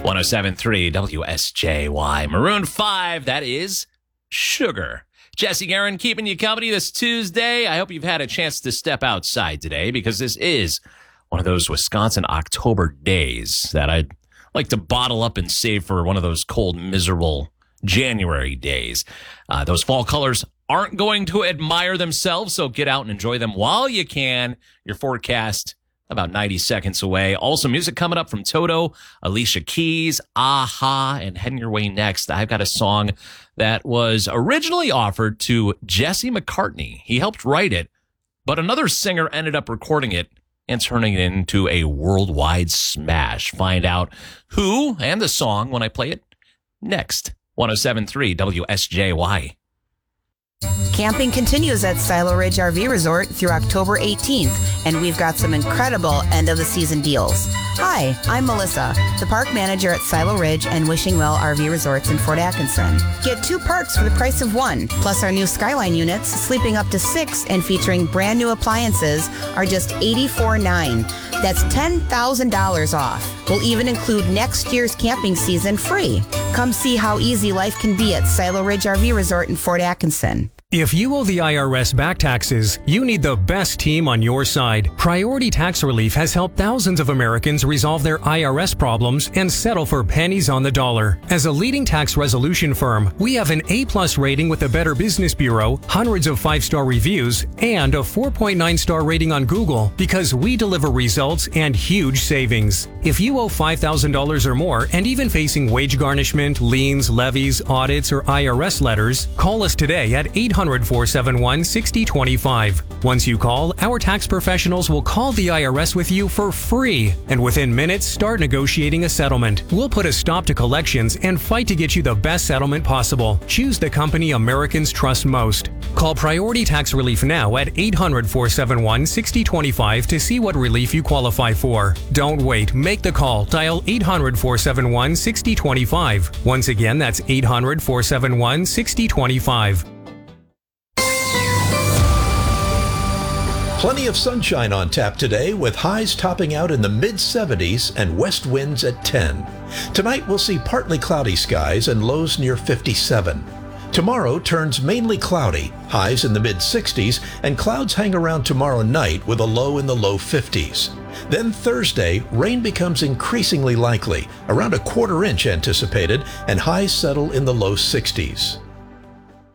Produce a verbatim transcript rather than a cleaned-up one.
one oh seven point three W S J Y. Maroon five, that is Sugar. Jesse Guerin keeping you company this Tuesday. I hope you've had a chance to step outside today because this is one of those Wisconsin October days that I'd like to bottle up and save for one of those cold, miserable January days. Uh, those fall colors aren't going to admire themselves, so get out and enjoy them while you can. Your forecast about ninety seconds away. Also, music coming up from Toto, Alicia Keys, Aha, and heading your way next. I've got a song that was originally offered to Jesse McCartney. He helped write it, but another singer ended up recording it and turning it into a worldwide smash. Find out who and the song when I play it next. one oh seven point three W S J Y. Camping continues at Silo Ridge R V Resort through October eighteenth, and we've got some incredible end-of-the-season deals. Hi, I'm Melissa, the park manager at Silo Ridge and Wishing Well R V Resorts in Fort Atkinson. Get two parks for the price of one, plus our new Skyline units, sleeping up to six and featuring brand new appliances, are just eighty-four dollars and nine cents. That's ten thousand dollars off. We'll even include next year's camping season free. Come see how easy life can be at Silo Ridge R V Resort in Fort Atkinson. If you owe the I R S back taxes, you need the best team on your side. Priority Tax Relief has helped thousands of Americans resolve their I R S problems and settle for pennies on the dollar. As a leading tax resolution firm, we have an A-plus rating with the Better Business Bureau, hundreds of five-star reviews, and a four point nine star rating on Google because we deliver results and huge savings. If you owe five thousand dollars or more and even facing wage garnishment, liens, levies, audits, or I R S letters, call us today at eight hundred, four seven one, six oh two five. Once you call, our tax professionals will call the I R S with you for free, and within minutes start negotiating a settlement. We'll put a stop to collections and fight to get you the best settlement possible. Choose the company Americans trust most. Call Priority Tax Relief now at eight hundred, four seven one, six oh two five to see what relief you qualify for. Don't wait. Make the call. Dial eight hundred, four seven one, six oh two five. Once again, that's eight hundred, four seven one, six oh two five. Plenty of sunshine on tap today with highs topping out in the mid seventies and west winds at ten. Tonight we'll see partly cloudy skies and lows near fifty-seven. Tomorrow turns mainly cloudy, highs in the mid sixties, and clouds hang around tomorrow night with a low in the low fifties. Then Thursday, rain becomes increasingly likely, around a quarter inch anticipated, and highs settle in the low sixties.